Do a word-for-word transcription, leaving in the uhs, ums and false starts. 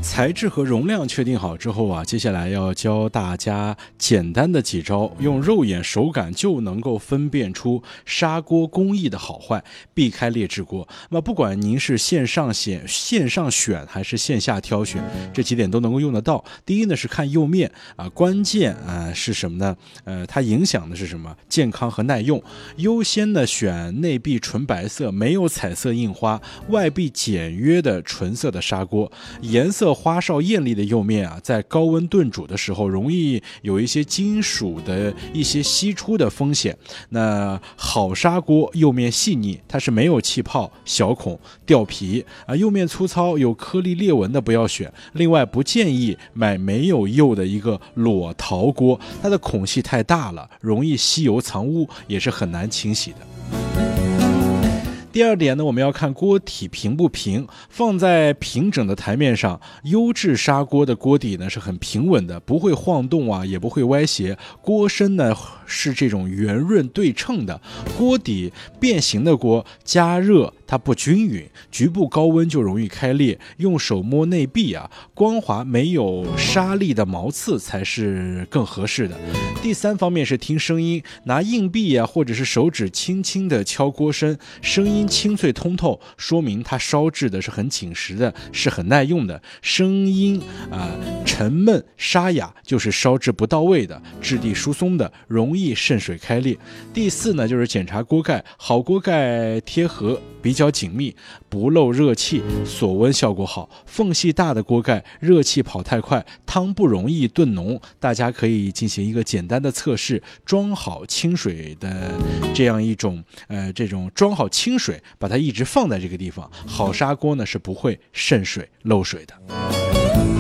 材质和容量确定好之后啊，接下来要教大家简单的几招，用肉眼手感就能够分辨出砂锅工艺的好坏，避开劣质锅。那么不管您是线上选线上选还是线下挑选，这几点都能够用得到。第一呢是看釉面啊，关键啊是什么呢？呃，它影响的是什么？健康和耐用。优先呢选内壁纯白色，没有彩色印花，外壁简约的纯色的砂锅，颜色花哨艳丽的釉面啊，在高温炖煮的时候容易有一些金属的一些析出的风险。那好砂锅釉面细腻，它是没有气泡、小孔、掉皮啊，釉面粗糙有颗粒裂纹的不要选。另外不建议买没有釉的一个裸陶锅，它的孔隙太大了，容易吸油藏污，也是很难清洗的。第二点呢，我们要看锅体平不平，放在平整的台面上，优质砂锅的锅底呢是很平稳的，不会晃动啊，也不会歪斜。锅身呢是这种圆润对称的，锅底变形的锅加热它不均匀，局部高温就容易开裂。用手摸内壁啊，光滑没有沙粒的毛刺才是更合适的。第三方面是听声音，拿硬币啊或者是手指轻轻的敲锅身，声音清脆通透，说明它烧制的是很紧实的，是很耐用的。声音啊、呃、沉闷沙哑，就是烧制不到位的，质地疏松的，容易渗水开裂。第四呢，就是检查锅盖，好锅盖贴合比较紧密，不漏热气，锁温效果好。缝隙大的锅盖，热气跑太快，汤不容易炖浓。大家可以进行一个简单的测试，装好清水的这样一种呃这种装好清水，把它一直放在这个地方，好砂锅呢是不会渗水漏水的。